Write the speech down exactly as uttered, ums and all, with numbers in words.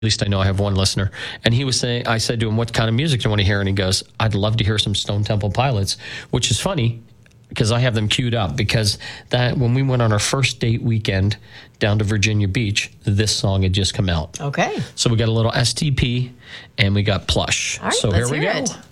least I know I have one listener. And he was saying, I said to him, what kind of music do you want to hear? And he goes, I'd love to hear some Stone Temple Pilots, which is funny because I have them queued up because that when we went on our first date weekend down to Virginia Beach, this song had just come out. Okay. So we got a little S T P and we got Plush. All right, so let's here we hear go. it.